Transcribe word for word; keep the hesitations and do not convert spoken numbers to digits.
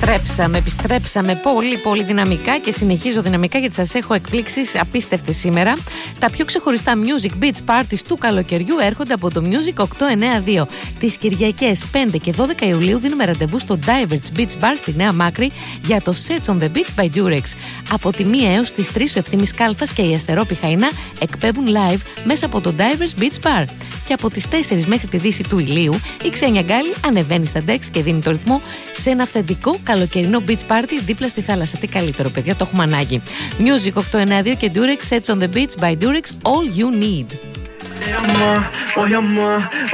Επιστρέψαμε, επιστρέψαμε πολύ πολύ δυναμικά και συνεχίζω δυναμικά γιατί σας έχω εκπλήξεις απίστευτες σήμερα. Τα πιο ξεχωριστά Music Beach Parties του καλοκαιριού έρχονται από το Music οκτακόσια ενενήντα δύο. Τις Κυριακές πέντε και δώδεκα Ιουλίου δίνουμε ραντεβού στο Diverge Beach Bar στη Νέα Μάκρη για το Sets on the Beach by Durex. Από τη μία έως τις τρεις ο Ευθύμης Κάλφας και η Αστερό Πιχαϊνά εκπέμπουν live μέσα από το Diverge Beach Bar. Και από τις τέσσερις μέχρι τη δύση του ηλίου η Ξένια Γκάλη ανεβαίνει στα decks και δίνει το ρυθμό σε ένα αυθεντικό καλοκαιρινό beach party δίπλα στη θάλασσα. Τι καλύτερο, παιδιά, το έχουμε ανάγκη. Music οκτακόσια ενενήντα δύο και Durex, Sets on the Beach by Durex, all you need.